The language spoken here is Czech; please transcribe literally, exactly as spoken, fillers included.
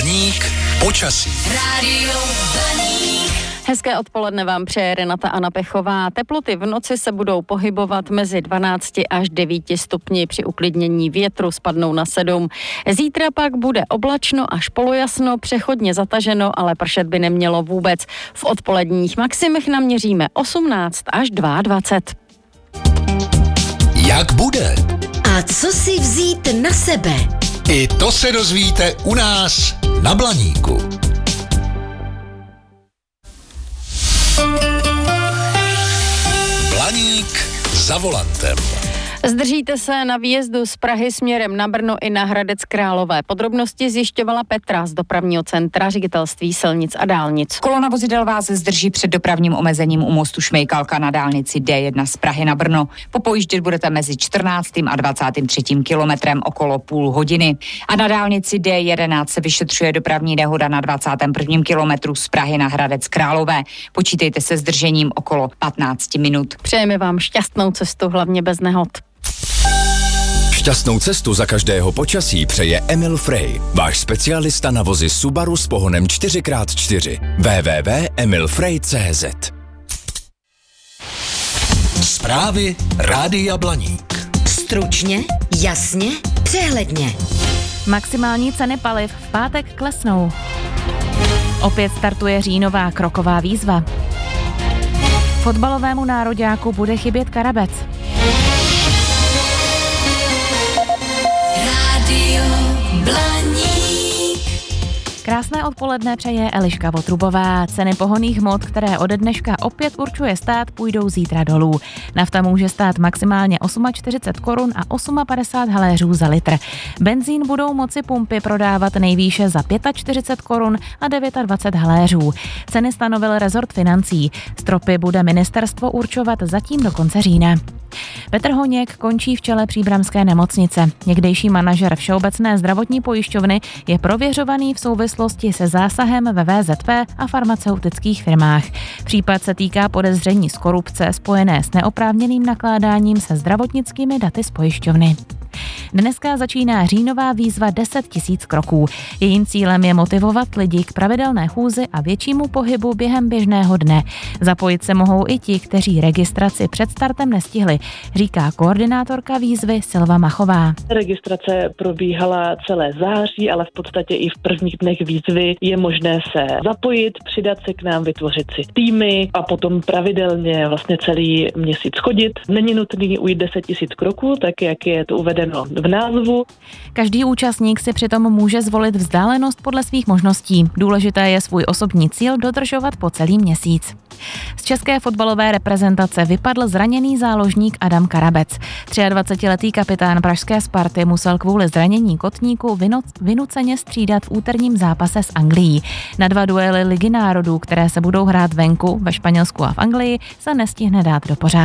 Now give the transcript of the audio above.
Blaník počasí. Rádio Blaník. Hezké odpoledne vám přeje Renata Anna Pechová. Teploty v noci se budou pohybovat mezi dvanácti až devíti stupni. Při uklidnění větru spadnou na sedm. Zítra pak bude oblačno až polojasno, přechodně zataženo, ale pršet by nemělo vůbec. V odpoledních maximech naměříme osmnáct až dvacet dva. Jak bude? A co si vzít na sebe? I to se dozvíte u nás na Blaníku. Blaník za volantem. Zdržíte se na výjezdu z Prahy směrem na Brno i na Hradec Králové. Podrobnosti zjišťovala Petra z dopravního centra Ředitelství silnic a dálnic. Kolona vozidel vás zdrží před dopravním omezením u mostu Šmejkalka na dálnici D jedna z Prahy na Brno. Popojíždět budete mezi čtrnáctým a dvacátým třetím kilometrem okolo půl hodiny. A na dálnici D jedenáct se vyšetřuje dopravní nehoda na dvacátém prvním kilometru z Prahy na Hradec Králové. Počítejte se zdržením okolo patnáct minut. Přejeme vám šťastnou cestu, hlavně bez nehod. Šťastnou cestu za každého počasí přeje Emil Frey, váš specialista na vozy Subaru s pohonem čtyři krát čtyři. w w w tečka emil frey tečka c z. Zprávy Rádia Blaník. Stručně, jasně, přehledně. Maximální ceny paliv v pátek klesnou. Opět startuje říjnová kroková výzva. Fotbalovému nároďáku bude chybět Karabec. Rádio Blaník. Krásné odpoledne přeje Eliška Votrubová. Ceny pohonných hmot, které ode dneška opět určuje stát, půjdou zítra dolů. Nafta může stát maximálně čtyřicet osm korun a padesát osm haléřů za litr. Benzín budou moci pumpy prodávat nejvýše za čtyřicet pět korun a dvacet devět haléřů. Ceny stanovil rezort financí. Stropy bude ministerstvo určovat zatím do konce října. Petr Honěk končí v čele příbramské nemocnice. Někdejší manažer Všeobecné zdravotní pojišťovny je prověřovaný v souvislosti se zásahem ve V Z P a farmaceutických firmách. Případ se týká podezření z korupce spojené s neoprávněným nakládáním se zdravotnickými daty z pojišťovny. Dneska začíná říjnová výzva deset tisíc kroků. Jejím cílem je motivovat lidi k pravidelné chůzi a většímu pohybu během běžného dne. Zapojit se mohou i ti, kteří registraci před startem nestihli, říká koordinátorka výzvy Silva Machová. Registrace probíhala celé září, ale v podstatě i v prvních dnech výzvy je možné se zapojit, přidat se k nám, vytvořit si týmy a potom pravidelně vlastně celý měsíc chodit. Není nutný ujít deset tisíc kroků, tak jak je to uvedeno v názvu. Každý účastník si přitom může zvolit vzdálenost podle svých možností. Důležité je svůj osobní cíl dodržovat po celý měsíc. Z české fotbalové reprezentace vypadl zraněný záložník Adam Karabec. dvacetiletý kapitán pražské Sparty musel kvůli zranění kotníku vynuceně střídat v úterním zápase s Anglií. Na dva duely Ligy národů, které se budou hrát venku ve Španělsku a v Anglii, se nestihne dát do pořádku.